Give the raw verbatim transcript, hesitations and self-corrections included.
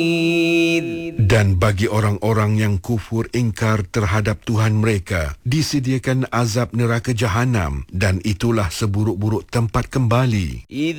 Dan bagi orang-orang yang kufur ingkar terhadap Tuhan mereka, disediakan azab neraka Jahanam, dan itulah seburuk-buruk tempat kembali.